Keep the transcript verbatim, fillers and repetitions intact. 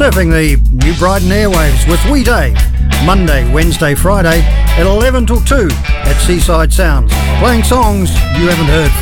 surfing the New Brighton airwaves with Wee Day, Monday, Wednesday, Friday at eleven till two at Seaside Sounds, playing songs you haven't heard